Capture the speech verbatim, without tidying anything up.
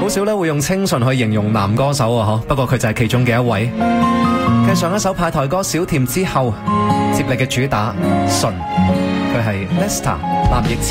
好少咧會用清純去形容男歌手啊，嗬。不過佢就係其中嘅一位。繼上一首派台歌《小甜》之後，接力嘅主打《純》，佢係 Lester 藍奕